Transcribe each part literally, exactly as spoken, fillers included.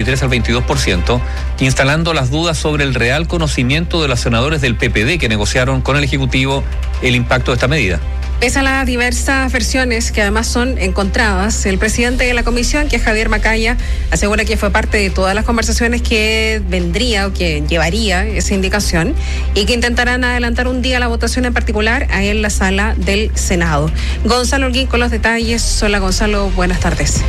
veintitrés al veintidós por ciento, instalando las dudas sobre el real conocimiento de los senadores del P P D que negociaron con el Ejecutivo el impacto de esta medida. Pese a las diversas versiones que además son encontradas, el presidente de la comisión, que es Javier Macaya, asegura que fue parte de todas las conversaciones que vendría o que llevaría esa indicación y que intentarán adelantar un día la votación en particular ahí en la sala del Senado. Gonzalo Holguín con los detalles. Hola Gonzalo, buenas tardes.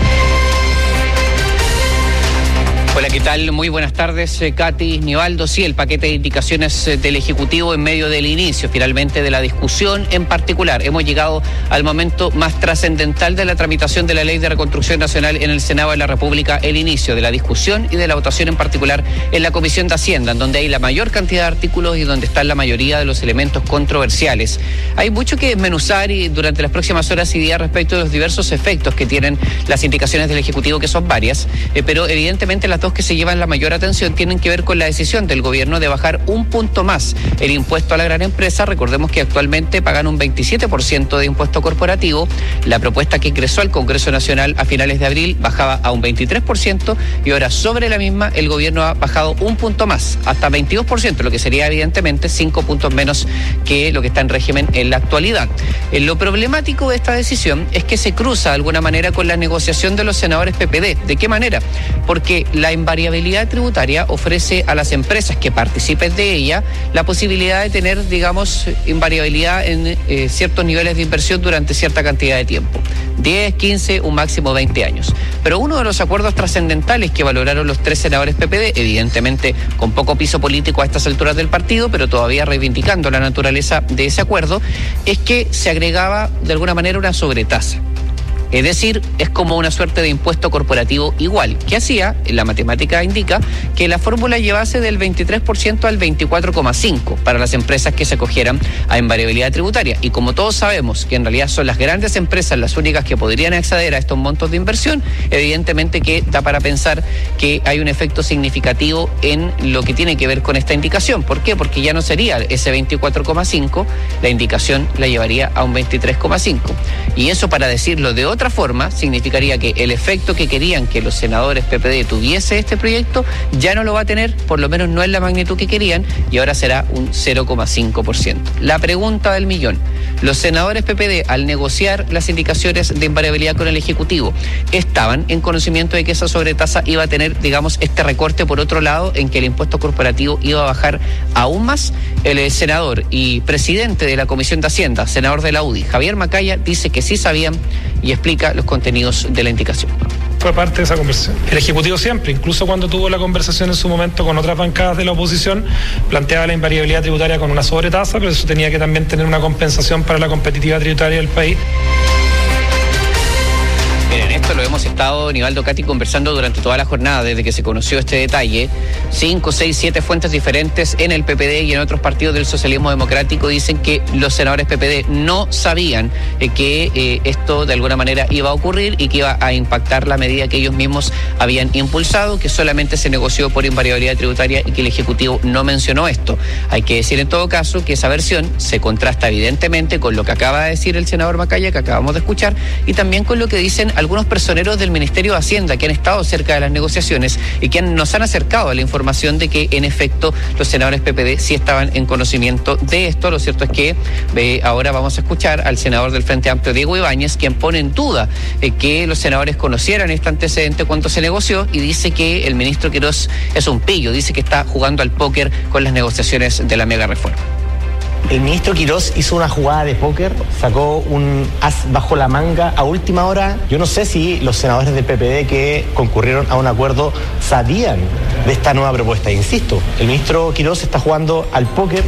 Hola, ¿qué tal? Muy buenas tardes, Katy, Nivaldo. Sí, el paquete de indicaciones del Ejecutivo en medio del inicio, finalmente, de la discusión en particular. Hemos llegado al momento más trascendental de la tramitación de la Ley de Reconstrucción Nacional en el Senado de la República, el inicio de la discusión y de la votación en particular en la Comisión de Hacienda, en donde hay la mayor cantidad de artículos y donde están la mayoría de los elementos controversiales. Hay mucho que desmenuzar y durante las próximas horas y días respecto de los diversos efectos que tienen las indicaciones del Ejecutivo, que son varias, eh, pero evidentemente las dos que se llevan la mayor atención tienen que ver con la decisión del gobierno de bajar un punto más el impuesto a la gran empresa. Recordemos que actualmente pagan un veintisiete por ciento de impuesto corporativo. La propuesta que ingresó al Congreso Nacional a finales de abril bajaba a un veintitrés por ciento y ahora sobre la misma el gobierno ha bajado un punto más, hasta veintidós por ciento, lo que sería evidentemente cinco puntos menos que lo que está en régimen en la actualidad. Eh, lo problemático de esta decisión es que se cruza de alguna manera con la negociación de los senadores P P D. ¿De qué manera? Porque la invariabilidad tributaria ofrece a las empresas que participen de ella la posibilidad de tener, digamos, invariabilidad en eh, ciertos niveles de inversión durante cierta cantidad de tiempo, diez, quince, un máximo veinte años. Pero uno de los acuerdos trascendentales que valoraron los tres senadores P P D, evidentemente con poco piso político a estas alturas del partido, pero todavía reivindicando la naturaleza de ese acuerdo, es que se agregaba de alguna manera una sobretasa. Es decir, es como una suerte de impuesto corporativo igual, que hacía, la matemática indica, que la fórmula llevase del veintitrés por ciento al veinticuatro coma cinco por ciento para las empresas que se acogieran a invariabilidad tributaria. Y como todos sabemos que en realidad son las grandes empresas las únicas que podrían acceder a estos montos de inversión, evidentemente que da para pensar que hay un efecto significativo en lo que tiene que ver con esta indicación. ¿Por qué? Porque ya no sería ese veinticuatro coma cinco, la indicación la llevaría a un veintitrés coma cinco. Y eso, para decirlo de otra otra forma, significaría que el efecto que querían que los senadores P P D tuviese este proyecto ya no lo va a tener, por lo menos no en la magnitud que querían, y ahora será un cero coma cinco por ciento. La pregunta del millón: los senadores P P D, al negociar las indicaciones de invariabilidad con el Ejecutivo, ¿estaban en conocimiento de que esa sobretasa iba a tener, digamos, este recorte por otro lado, en que el impuesto corporativo iba a bajar aún más? El senador y presidente de la Comisión de Hacienda, senador de la U D I, Javier Macaya, dice que sí sabían y explica los contenidos de la indicación. Fue parte de esa conversación. El Ejecutivo siempre, incluso cuando tuvo la conversación en su momento con otras bancadas de la oposición, planteaba la invariabilidad tributaria con una sobretasa, pero eso tenía que también tener una compensación para la competitividad tributaria del país. Miren, esto lo hemos estado, Nivaldo, Katy, conversando durante toda la jornada, desde que se conoció este detalle. Cinco, seis, siete fuentes diferentes en el P P D y en otros partidos del socialismo democrático dicen que los senadores P P D no sabían eh, que eh, esto de alguna manera iba a ocurrir y que iba a impactar la medida que ellos mismos habían impulsado, que solamente se negoció por invariabilidad tributaria y que el Ejecutivo no mencionó esto. Hay que decir en todo caso que esa versión se contrasta evidentemente con lo que acaba de decir el senador Macaya, que acabamos de escuchar, y también con lo que dicen algunos personeros del Ministerio de Hacienda que han estado cerca de las negociaciones y que han, nos han acercado a la información de que en efecto los senadores P P D sí estaban en conocimiento de esto. Lo cierto es que eh, ahora vamos a escuchar al senador del Frente Amplio, Diego Ibáñez, quien pone en duda eh, que los senadores conocieran este antecedente cuando se negoció, y dice que el ministro Quirós es un pillo, dice que está jugando al póker con las negociaciones de la mega reforma. El ministro Quirós hizo una jugada de póker, sacó un as bajo la manga a última hora. Yo no sé si los senadores del P P D que concurrieron a un acuerdo sabían de esta nueva propuesta. Insisto, el ministro Quirós está jugando al póker.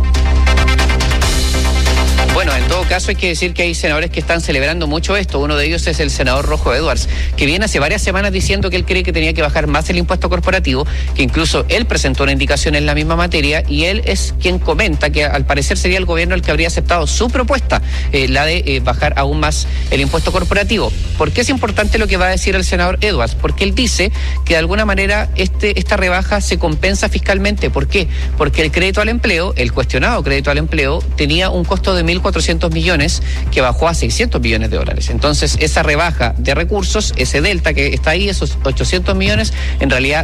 Bueno, en todo caso hay que decir que hay senadores que están celebrando mucho esto. Uno de ellos es el senador Rojo Edwards, que viene hace varias semanas diciendo que él cree que tenía que bajar más el impuesto corporativo, que incluso él presentó una indicación en la misma materia, y él es quien comenta que al parecer sería el gobierno el que habría aceptado su propuesta, eh, la de eh, bajar aún más el impuesto corporativo. ¿Por qué es importante lo que va a decir el senador Edwards? Porque él dice que de alguna manera este, esta rebaja se compensa fiscalmente. ¿Por qué? Porque el crédito al empleo, el cuestionado crédito al empleo, tenía un costo de mil cuatrocientos millones que bajó a seiscientos millones de dólares. Entonces, esa rebaja de recursos, ese delta que está ahí, esos ochocientos millones, en realidad